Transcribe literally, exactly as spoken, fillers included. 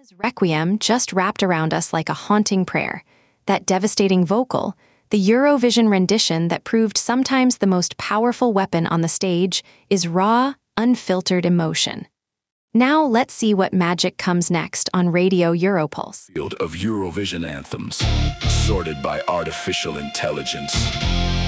Requiem just wrapped around us like a haunting prayer. That devastating vocal, the Eurovision rendition that proved sometimes the most powerful weapon on the stage, is raw, unfiltered emotion. Now let's see what magic comes next on Radio Europulse. Field of Eurovision anthems, sorted by artificial intelligence.